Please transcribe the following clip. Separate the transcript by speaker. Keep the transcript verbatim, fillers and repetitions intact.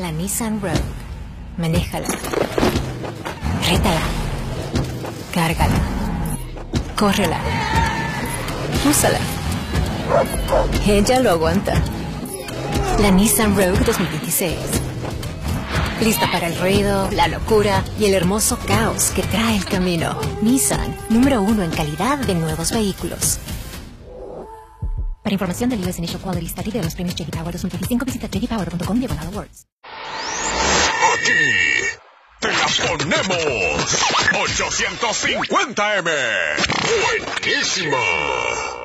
Speaker 1: la Nissan Rogue. Manéjala. Rétala. Cárgala. Córrela. Úsala. Ella lo aguanta. La Nissan Rogue dos mil veintiséis. Lista para el ruido, la locura y el hermoso caos que trae el camino. Nissan, número uno en calidad de nuevos vehículos. Para información del U S Initial Quality Study de los premios J D Power dos mil veinticinco, visita j d power punto com diagonal awards.
Speaker 2: Aquí te la ponemos ochocientos cincuenta eme. Buenísima.